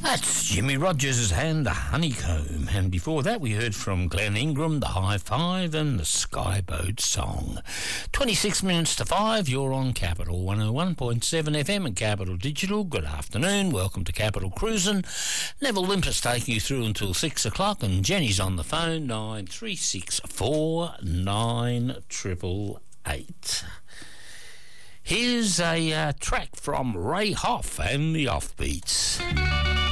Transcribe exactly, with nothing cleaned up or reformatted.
That's Jimmy Rogers and the Honeycomb. And before that, we heard from Glenn Ingram, the High Five, and the Skyboat Song. twenty-six minutes to five, you're on Capital one oh one point seven F M and Capital Digital. Good afternoon. Welcome to Capital Cruisin'. Neville Limpus taking you through until six o'clock, and Jenny's on the phone, nine three six four nine eight eight eight. Here's a uh, track from Ray Hoff and the Offbeats.